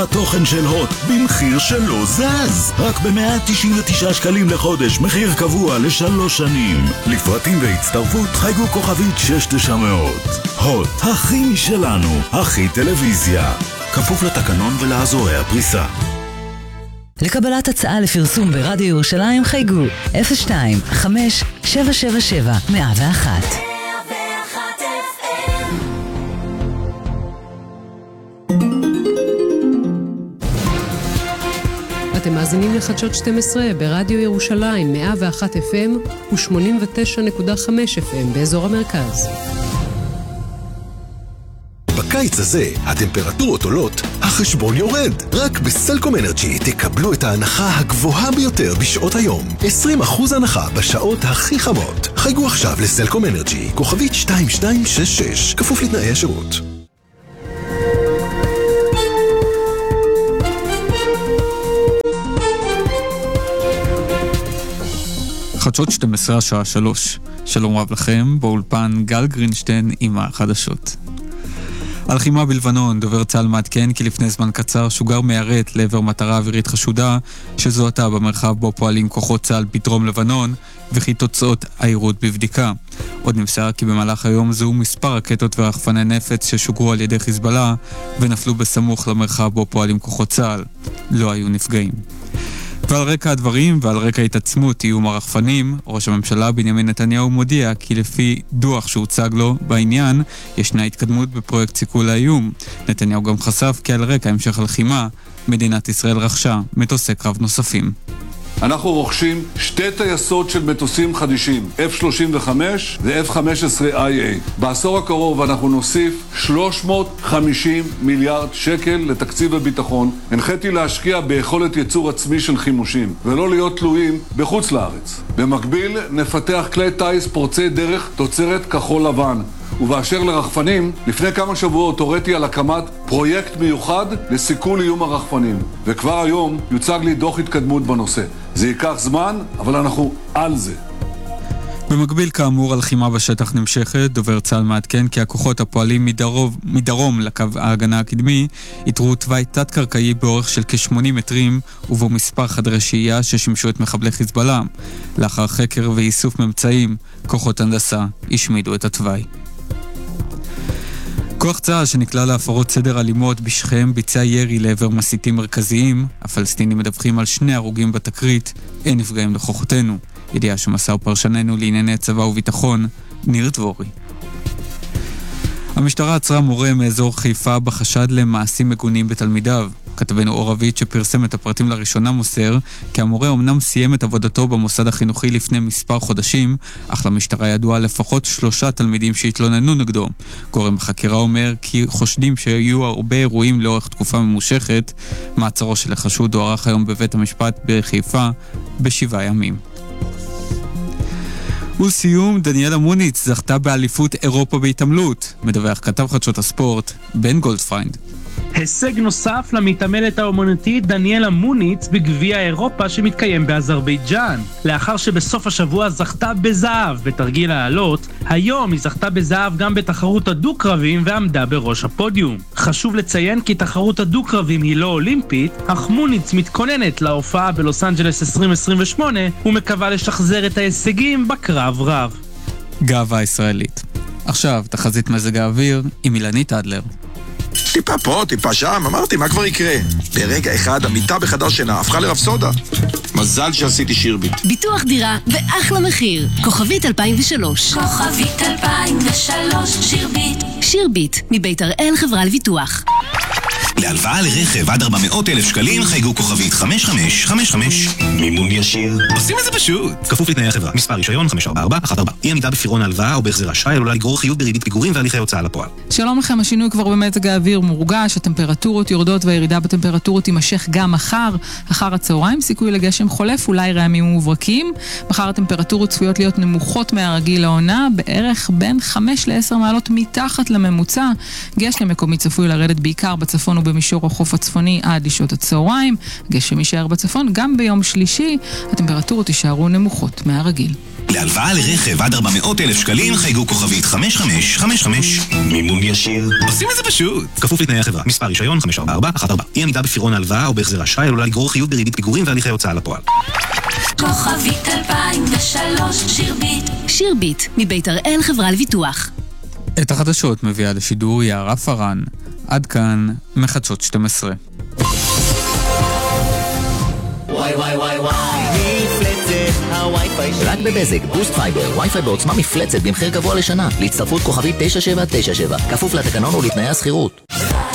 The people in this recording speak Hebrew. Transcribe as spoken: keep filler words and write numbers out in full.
התוכן של הוט במחיר שלא זז, רק ב-מאה תשעים ותשעה שקלים לחודש, מחיר קבוע לשלוש שנים. לפרטים והצטרפות חייגו כוכבית שש תשע מאות. הוט, הכי משלנו, הכי טלוויזיה, כפוף לתקנון ולאזורי הפריסה. לקבלת הצעה לפרסום ברדיו ירושלים חייגו אפס שתיים חמש שבע שבע שבע מאה ואחת. אתם מאזינים לחדשות שתים עשרה ברדיו ירושלים מאה ואחת אף אם ו-שמונים ותשע נקודה חמש אף אם באזור המרכז. בקיץ הזה הטמפרטורות עולות, החשבון יורד. רק בסלקום אנרג'י תקבלו את ההנחה הגבוהה ביותר בשעות היום. עשרים אחוז הנחה בשעות הכי חמות. חייגו עכשיו לסלקום אנרג'י, כוכבית שתיים שתיים שש שש, כפוף לתנאי השירות. חדשות שתים עשרה השעה שלוש. שלום רב לכם, באולפן גל גרינשטיין עם החדשות. הלחימה בלבנון, דובר צה"ל מעדכן כי לפני זמן קצר שוגר מיירט לעבר מטרה אווירית חשודה שזוהתה במרחב בו פועלים כוחות צה"ל בדרום לבנון, וכי תוצאות העירות בבדיקה. עוד נמסר כי במהלך היום זהו מספר רקטות ורחפני נפץ ששוגרו על ידי חיזבאללה ונפלו בסמוך למרחב בו פועלים כוחות צה"ל. לא היו נפגעים. ועל רקע הדברים ועל רקע התעצמות איום הרחפנים, ראש הממשלה בנימין נתניהו מודיע כי לפי דוח שהוצג לו בעניין, ישנה התקדמות בפרויקט סיכול האיום. נתניהו גם חשף כי על רקע המשך הלחימה, מדינת ישראל רכשה מטוסי קרב נוספים. אנחנו רוכשים שתי טייסות של מטוסים חדישים, אף שלושים וחמש ו-אף חמש עשרה איי איי. בעשור הקרוב אנחנו נוסיף שלוש מאות וחמישים מיליארד שקל לתקציב הביטחון. הנחיתי להשקיע ביכולת ייצור עצמי של חימושים, ולא להיות תלויים בחוץ לארץ. במקביל נפתח כלי טייס פורצי דרך תוצרת כחול לבן. ובאשר לרחפנים, לפני כמה שבועות הוריתי על הקמת פרויקט מיוחד לסיכול איום הרחפנים. וכבר היום יוצג לי דוח התקדמות בנושא. זה ייקח זמן, אבל אנחנו על זה. במקביל כאמור, הלחימה בשטח נמשכת. דובר צה"ל מעדכן כי הכוחות הפועלים מדרום, מדרום לקו ההגנה הקדמי יתרו תוואי תת-קרקעי באורך של כ-שמונים מטרים ובו מספר חדרי שהייה ששימשו את מחבלי חיזבאללה. לאחר חקר ואיסוף ממצאים, כוחות הנדסה השמידו את התוואי. כוח צה"ל שנקלע להפרות סדר אלימות בשכם ביצע ירי לעבר מסיתים מרכזיים. הפלסטינים מדווחים על שני הרוגים בתקרית, אין נפגעים לכוחותינו. ידיעה שמסר פרשננו לענייני צבא וביטחון, ניר דבורי. המשטרה עצרה מורה מאזור חיפה בחשד למעשים מגונים בתלמידיו. כתבנו אור רביד שפרסם את הפרטים לראשונה מוסר כי המורה אמנם סיים את עבודתו במוסד החינוכי לפני מספר חודשים, אך למשטרה ידוע לפחות שלושה תלמידים שהתלוננו נגדו. גורם בחקירה אומר כי חושדים שהיו הרבה אירועים לאורך תקופה ממושכת. מעצרו של החשוד הוארך היום בבית המשפט בחיפה בשבעה ימים. ולסיום, דניאלה מוניץ זכתה באליפות אירופה בהתעמלות. מדווח כתב חדשות הספורט בן גולדפריינד. הישג נוסף למתעמלת האומנותית דניאלה מוניץ בגביע אירופה שמתקיים באזרבייג'אן. לאחר שבסוף השבוע זכתה בזהב בתרגיל העלות, היום היא זכתה בזהב גם בתחרות הדו-קרבים ועמדה בראש הפודיום. חשוב לציין כי תחרות הדו-קרבים היא לא אולימפית, אך מוניץ מתכוננת להופעה בלוס אנג'לס עשרים עשרים ושמונה ומקווה לשחזר את ההישגים בקרב רב. גאווה ישראלית. עכשיו תחזית מזג האוויר עם אילנית אדלר. טיפה פה, טיפה שם, אמרתי, מה כבר יקרה? ברגע אחד, המיטה בחדר שינה הפכה לרפסודה. מזל שעשיתי שירביט. ביטוח דירה באחלה מחיר. כוכבית אלפיים ושלוש. כוכבית אלפיים ושלוש, שירביט. שירביט, מבית הראל חברה לביטוח. להלוואה לרכב עד ארבע מאות אלף שקלים חייגו כוכבית חמש חמש חמש חמש. מימון ישיר. עושים את זה פשוט. כפוף לתנאי החברה. מספר רישיון חמש ארבע ארבע אחת ארבע. אי עמידה בפירעון ההלוואה או בהחזר אשראי עלולה לגרור חיוב בריבית פיגורים והליכי הוצאה לפועל. שלום לכם, השינוי כבר במזג האוויר מורגש, הטמפרטורות יורדות והירידה בטמפרטורות תימשך גם מחר. אחר הצהריים סיכוי לגשם חולף, אולי רעמים ומוברקים. מחר הטמפרטורות צפויות להיות נמוכות מהרגיל לעונה, בערך בין חמש לעשר מעלות מתחת לממוצע. גשם מקומי צפוי לרדת בעיקר בצפון במישור החוף הצפוני עד לשעות הצהריים. גשם יישאר בצפון. גם ביום שלישי הטמפרטורות יישארו נמוכות מהרגיל. להלוואה לרכב עד ארבע מאות אלף שקלים חייגו כוכבית חמש חמש חמש חמש. מימון ישיר. עושים את זה פשוט. כפוף לתנאי החברה. מספר רישיון חמש ארבע ארבע אחת ארבע. אי עמידה בפירעון ההלוואה או בהחזר אשראי עלולה לגרור חיוב בריבית פיגורים והליכי הוצאה לפועל. כוכבית אלפיים ושלוש שירבית. שירבית, מבית הראל חברה לביטוח. את החדשות מביאה לשידור יערה פרן. עד כאן מחדשות שתים עשרה. וואי וואי וואי וואי, מפלצת הווי-פיי רק בבזק, בוסט פייבר, וי-פיי בעוצמה מפלצת במחיר גבוה לשנה, להצטרפות כוכבית תשע שבע תשע שבע, כפוף לתקנון ולתנאי הסחירות.